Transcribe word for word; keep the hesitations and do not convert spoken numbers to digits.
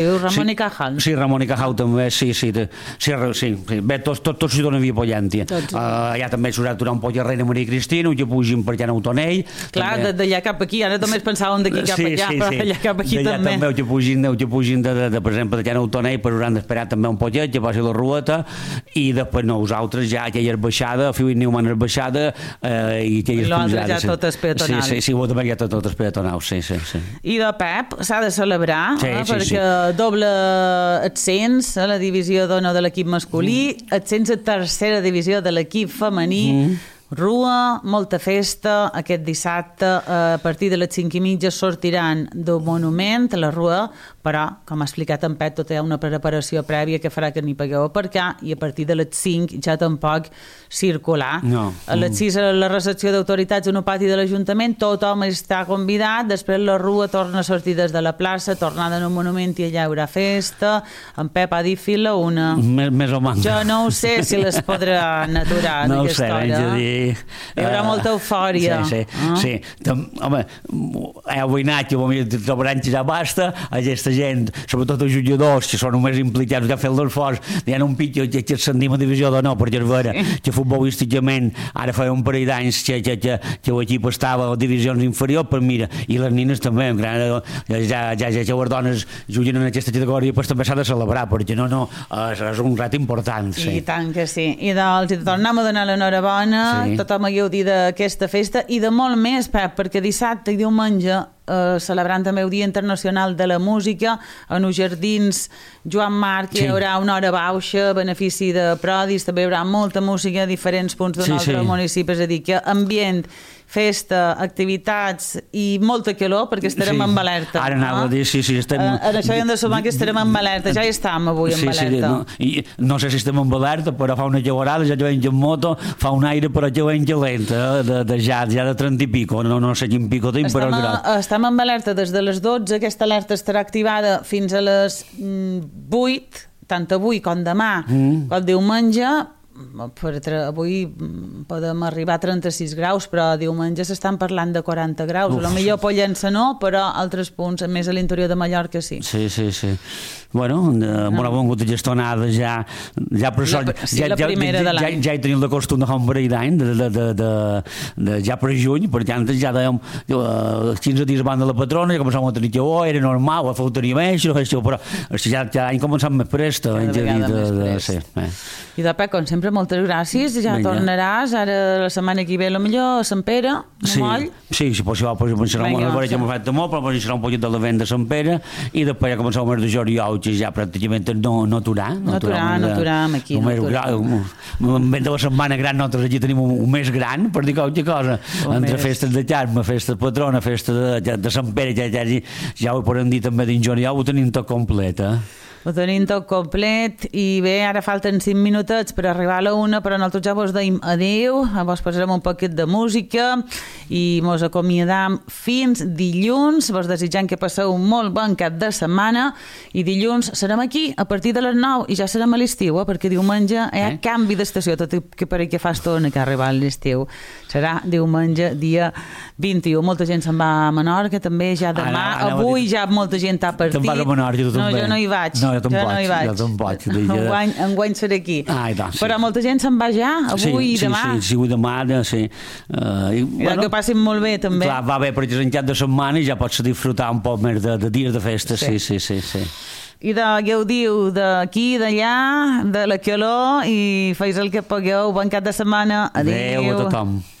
Ramon sí, i Cajal. Sí, Ramon i Cajal també, sí, sí. De, sí, sí, sí. Bé, tots tot, tot s'hi donen via Pollàntia. Uh, allà també s'haurà d'aturar un poc a Reina Maria Cristina, que pugin per allà a Utonell. Clar, també... d'allà cap aquí, ara només pensàvem d'aquí cap sí, allà, sí, però sí. d'allà cap aquí d'allà també. també ho pugin, ho pugin de, de, de, per exemple, d'allà a Utonell, però hauran d'esperar també un poquet, que passi la rueta, i després nosaltres ja aquella baixada, Fiu i Neumann és baixada, eh, i aquelles I l'altre ja sí. tot és peatonal. Sí, sí, sí, també ja tot, tot és peatonal, sí, sí, sí. I de Pep s'ha de celebrar, sí, eh, sí, perquè sí. doble ascens a la divisió d'honor de l'equip masculí, mm. ascens a tercera divisió de l'equip femení, mm. Rua, molta festa, aquest dissabte a partir de les cinc i mitja sortiran del monument a la Rua, però, com ha explicat en Pep, tot hi ha una preparació prèvia que farà que n'hi pagueu a aparcar i a partir de les cinc ja tampoc circular. No. A les sis a la recepció d'autoritats en el pati de l'Ajuntament, tothom està convidat, després la Rua torna a sortir des de la plaça, tornada en el monument i allà hi haurà festa. En Pep ha dit fila una. Més, més o menys. Jo no ho sé si les podran aturar no d'aquesta sé, hora. No ho sé, dir... Hi haurà uh, molta eufòria. Sí, sí. Uh? sí. Tam, home, heu veïnat, que trobaran que ja basta, aquesta gent, sobretot els jutjadors, que són només implicats, ja fet l'esforç, hi ha un pitjor que, que ascendim a divisió d'honor, perquè és vera, sí. que futbolísticament ara feia un parell d'anys que, que, que, que l'equip estava a divisions inferiors, però mira, i les nines també, ja, ja, ja, ja les dones juguen en aquesta categoria, però també s'ha de celebrar, perquè no, no, és, és un ret important. Sí. I tant que sí. I doncs, tornem a donar l'enhorabona, sí. tothom hagueu dit d'aquesta festa i de molt més, Pep, perquè dissabte i diumenge eh, celebrant també el Dia Internacional de la Música en els Jardins Joan Marc sí. hi haurà una hora baixa a benefici de Prodis, també hi haurà molta música a diferents punts d'un sí, altre sí. municipi, és a dir, que ambient, festa, activitats i molta calor, perquè estarem sí. en alerta. Ara anava no? a dir, sí, sí, estem... En, en això hem de sumar que estarem en alerta, ja hi estem avui en sí, alerta. Sí, no, i no sé si estem en alerta, però fa una calorada, ja veiem en moto, fa un aire però ja veiem calenta, de, de ja, ja de trenta i pico, no, no sé quin pico tinc, però és grat. Estem en alerta des de les dotze, aquesta alerta estarà activada fins a les vuit, tant avui com demà, mm. com diumenge. Per avui podem arribar a trenta-sis graus, però diumenge s'estan parlant de quaranta graus. Uf. A lo millor Pollença no, però altres punts, més a l'interior de Mallorca sí. Sí, sí, sí. Bueno, no. Bona bon gota gestonada ja, ja per això, la, sí, ja, la primera ja, de l'any. Ja, ja hi tenim la costum de fa un parell d'any, de, de, de, de, de, ja per juny, per tant, ja dèiem uh, quinze dies abans de la patrona, ja començàvem a tenir que, oh, era normal, fa tenia més, però ja, ja hem començat més presta. Cada vegada de, més de, prest. Sí, eh. I de Pep, com sempre, moltes gràcies, ja Venga. tornaràs ara la setmana que ve, potser a Sant Pere, a sí, Moll. Sí, si possible, però serà una cosa que m'ha fet molt, però serà un poquet de la venda de Sant Pere, i després ja començar el mes de juliol, que ja pràcticament no, no aturar. No aturar, no aturar, aquí. Un mes gran, de la setmana gran, nosaltres aquí tenim un, un mes gran, per dir qualque cosa, un entre mes. Festes de Carme, festa de patrona, festa de, de Sant Pere, ja, ja, ja ho podem dir també dins juliol, ho tenim tot complet, eh? Ho tenim tot complet i bé, ara falten cinc minutets per arribar a la una, però nosaltres ja vos deim adeu, vos posarem un poquet de música i mos acomiadam fins dilluns, vos desitjant que passeu un molt bon cap de setmana i dilluns serem aquí a partir de les nou i ja serem a l'estiu, eh? Perquè diumenge hi ha eh? canvi d'estació, tot i que per que fa estona que ha arribat l'estiu. Serà diumenge dia vint-i-u. Molta gent se'n va a Menorca també ja demà, ara, ara, avui ja molta gent ha partit. Te'n vas a Menorca, tu també? No, jo no hi vaig. No, jo tampoc, no hi vaig. Jo tampoc. Enguany, enguany seré aquí. Ah, tant, sí. Però molta gent se'n va ja, avui sí, i demà. Sí, sí, sí, avui demà, sí. Uh, i, I bueno, que passin molt bé, també. Clar, va bé, perquè és en cap de setmana i ja pots disfrutar un poc més de, de dies de festa, sí, sí, sí. sí, sí. I de Gaudiu, d'aquí, d'allà, de la calor, i feis el que pugueu. Bon cap de setmana. Adéu. Adéu a tothom.